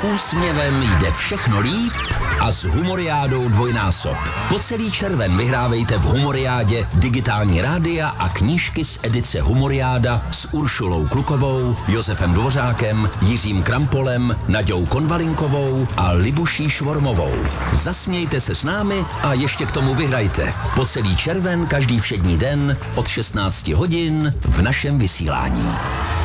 úsměvem jde všechno líp a s Humoriádou dvojnásob. Po celý červen vyhrávejte v Humoriádě digitální rádia a knížky z edice Humoriáda s Uršulou Klukovou, Josefem Dvořákem, Jiřím Krampolem, Naďou Konvalinkovou a Libuší Švormovou. Zasmějte se s námi a ještě k tomu vyhrajte. Po celý červen každý všední den od 16 hodin v našem vysílání.